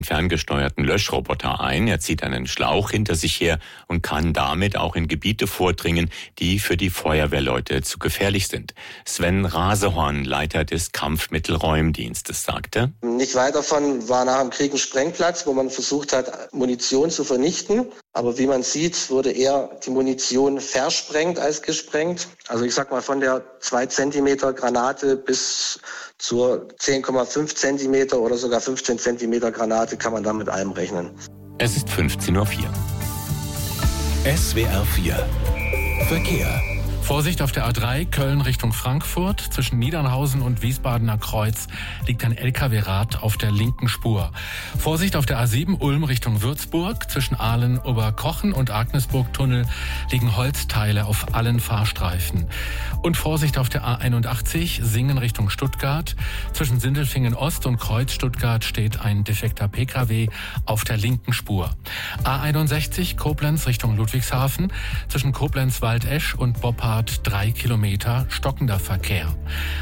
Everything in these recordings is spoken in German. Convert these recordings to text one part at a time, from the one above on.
ferngesteuerten Löschroboter ein. Er zieht einen Schlauch hinter sich her und kann damit auch in Gebiete vordringen, die für die Feuerwehrleute zu gefährlich sind. Sven Rasehorn, Leiter des Kampfmittelräumdienstes, sagte: Nicht weit davon war nach dem Krieg ein Sprengplatz, wo man versucht hat, Munition zu vernichten. Aber wie man sieht, wurde eher die Munition versprengt als gesprengt. Also ich sag mal, von der 2 Zentimeter Granate bis zur 10,5 Zentimeter oder sogar 15 Zentimeter Granate kann man da mit allem rechnen. Es ist 15:04 Uhr. SWR 4 Verkehr. Vorsicht auf der A3 Köln Richtung Frankfurt. Zwischen Niedernhausen und Wiesbadener Kreuz liegt ein LKW-Rad auf der linken Spur. Vorsicht auf der A7 Ulm Richtung Würzburg. Zwischen Aalen, Oberkochen und Agnesburg-Tunnel liegen Holzteile auf allen Fahrstreifen. Und Vorsicht auf der A81 Singen Richtung Stuttgart. Zwischen Sindelfingen Ost und Kreuz Stuttgart steht ein defekter PKW auf der linken Spur. A61 Koblenz Richtung Ludwigshafen. Zwischen Koblenz-Waldesch und Boppard 3 Kilometer stockender Verkehr.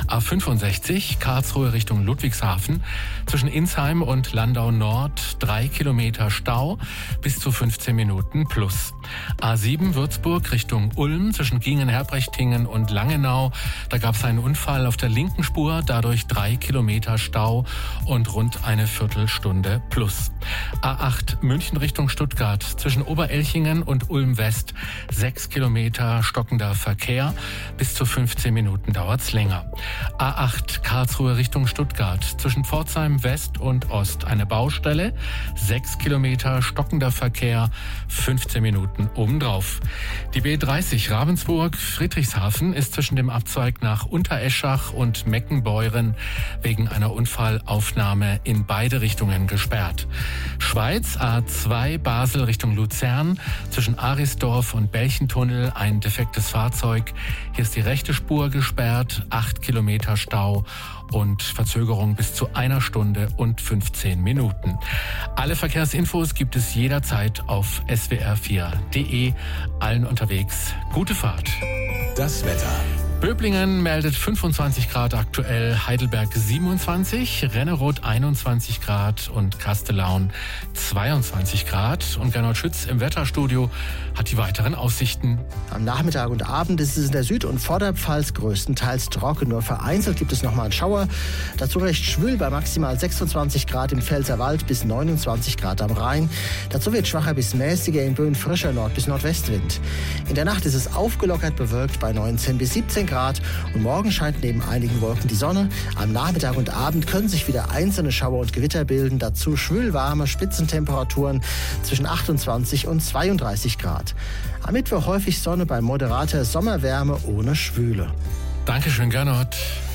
A65 Karlsruhe Richtung Ludwigshafen. Zwischen Insheim und Landau Nord 3 Kilometer Stau bis zu 15 Minuten plus. A7 Würzburg Richtung Ulm zwischen Gingen-Herbrechtingen und Langenau. Da gab es einen Unfall auf der linken Spur, dadurch 3 Kilometer Stau und rund eine Viertelstunde plus. A8 München Richtung Stuttgart zwischen Oberelchingen und Ulm West 6 Kilometer stockender Verkehr. Bis zu 15 Minuten dauert's länger. A8 Karlsruhe Richtung Stuttgart zwischen Pforzheim West und Ost eine Baustelle. 6 Kilometer stockender Verkehr, 15 Minuten obendrauf. Die B30 Ravensburg Friedrichshafen ist zwischen dem Abzweig nach Untereschach und Meckenbeuren wegen einer Unfallaufnahme in beide Richtungen gesperrt. Schweiz A2 Basel Richtung Luzern zwischen Arisdorf und Belchentunnel ein defektes Fahrzeug. Hier ist die rechte Spur gesperrt, 8 Kilometer Stau und Verzögerung bis zu 1 Stunde und 15 Minuten. Alle Verkehrsinfos gibt es jederzeit auf swr4.de. Allen unterwegs gute Fahrt. Das Wetter. Böblingen meldet 25 Grad aktuell, Heidelberg 27, Renneroth 21 Grad und Kastellaun 22 Grad. Und Gernot Schütz im Wetterstudio hat die weiteren Aussichten. Am Nachmittag und Abend ist es in der Süd- und Vorderpfalz größtenteils trocken. Nur vereinzelt gibt es nochmal einen Schauer. Dazu recht schwül bei maximal 26 Grad im Pfälzerwald bis 29 Grad am Rhein. Dazu wird schwacher bis mäßiger in Böen frischer Nord- bis Nordwestwind. In der Nacht ist es aufgelockert bewölkt bei 19 bis 17 Grad und morgen scheint neben einigen Wolken die Sonne. Am Nachmittag und Abend können sich wieder einzelne Schauer und Gewitter bilden. Dazu schwülwarme Spitzentemperaturen zwischen 28 und 32 Grad. Am Mittwoch häufig Sonne bei moderater Sommerwärme ohne Schwüle. Dankeschön, Gernot.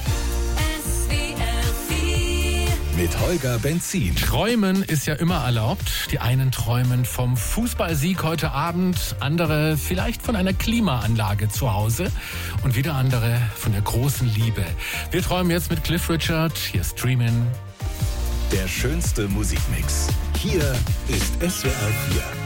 Mit Holger Benzin. Träumen ist ja immer erlaubt. Die einen träumen vom Fußballsieg heute Abend, andere vielleicht von einer Klimaanlage zu Hause und wieder andere von der großen Liebe. Wir träumen jetzt mit Cliff Richard. Hier ist Dreamin'. Der schönste Musikmix. Hier ist SWR 4.